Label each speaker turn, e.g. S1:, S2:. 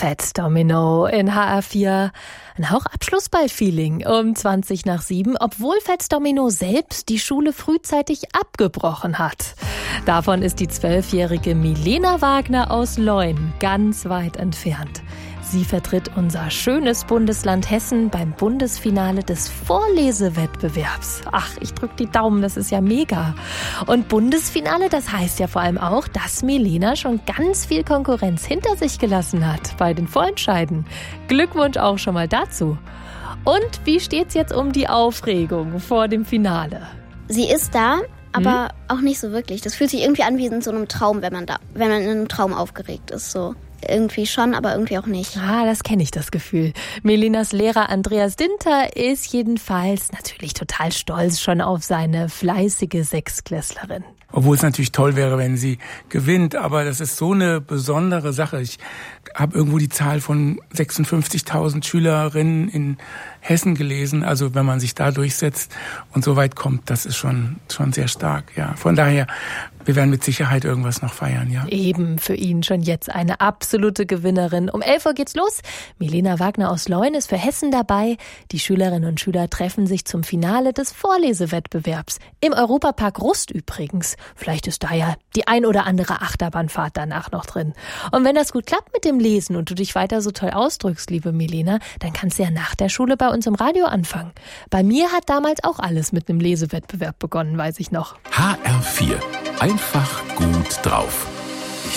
S1: Fats Domino in HR4. Ein Hauch Abschlussball-Feeling um 7:20, obwohl Fats Domino selbst die Schule frühzeitig abgebrochen hat. Davon ist die 12-jährige Milena Wagner aus Leun ganz weit entfernt. Sie vertritt unser schönes Bundesland Hessen beim Bundesfinale des Vorlesewettbewerbs. Ach, ich drück die Daumen, das ist ja mega. Und Bundesfinale, das heißt ja vor allem auch, dass Milena schon ganz viel Konkurrenz hinter sich gelassen hat bei den Vorentscheiden. Glückwunsch auch schon mal dazu. Und wie steht's jetzt um die Aufregung vor dem Finale?
S2: Sie ist da, aber auch nicht so wirklich. Das fühlt sich irgendwie an wie in so einem Traum, wenn man in einem Traum aufgeregt ist, so. Irgendwie schon, aber irgendwie auch nicht.
S1: Ah, das kenne ich, das Gefühl. Melenas Lehrer Andreas Dinter ist jedenfalls natürlich total stolz schon auf seine fleißige Sechstklässlerin.
S3: Obwohl es natürlich toll wäre, wenn sie gewinnt, aber das ist so eine besondere Sache. Ich habe irgendwo die Zahl von 56.000 Schülerinnen in Hessen gelesen. Also wenn man sich da durchsetzt und so weit kommt, das ist schon sehr stark. Ja, von daher, wir werden mit Sicherheit irgendwas noch feiern, ja.
S1: Eben für ihn schon jetzt eine absolute Gewinnerin. Um 11 Uhr geht's los. Milena Wagner aus Leun ist für Hessen dabei. Die Schülerinnen und Schüler treffen sich zum Finale des Vorlesewettbewerbs. Im Europapark Rust übrigens. Vielleicht ist da ja die ein oder andere Achterbahnfahrt danach noch drin. Und wenn das gut klappt mit dem Lesen und du dich weiter so toll ausdrückst, liebe Milena, dann kannst du ja nach der Schule bei uns im Radio anfangen. Bei mir hat damals auch alles mit einem Lesewettbewerb begonnen, weiß ich noch.
S4: HR4. Einfach gut drauf.